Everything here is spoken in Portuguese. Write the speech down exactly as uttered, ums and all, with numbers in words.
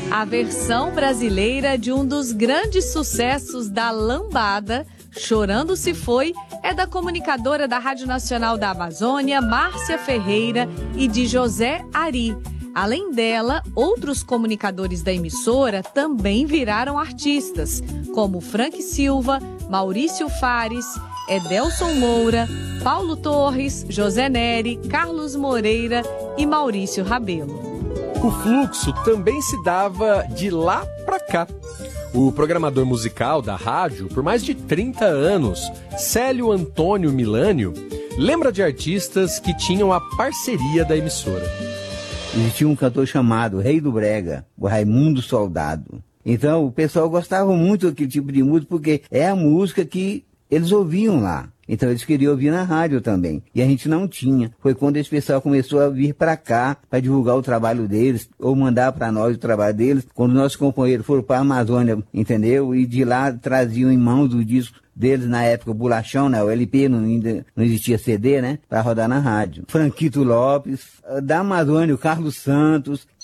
A versão brasileira de um dos grandes sucessos da lambada, Chorando Se Foi, é da comunicadora da Rádio Nacional da Amazônia, Márcia Ferreira, e de José Ari. Além dela, outros comunicadores da emissora também viraram artistas, como Frank Silva, Maurício Fares, Edelson Moura, Paulo Torres, José Neri, Carlos Moreira e Maurício Rabelo. O fluxo também se dava de lá para cá. O programador musical da rádio, por mais de trinta anos, Célio Antônio Milânio, lembra de artistas que tinham a parceria da emissora. Existia um cantor chamado Rei do Brega, o Raimundo Soldado. Então o pessoal gostava muito daquele tipo de música porque é a música que eles ouviam lá. Então eles queriam ouvir na rádio também. E a gente não tinha. Foi quando esse pessoal começou a vir para cá para divulgar o trabalho deles, ou mandar para nós o trabalho deles. Quando nossos companheiros foram para a Amazônia, entendeu? E de lá traziam em mãos o disco deles na época, o bolachão, né? O L P, não, ainda não existia C D, né? Para rodar na rádio. Franquito Lopes, da Amazônia, o Carlos Santos,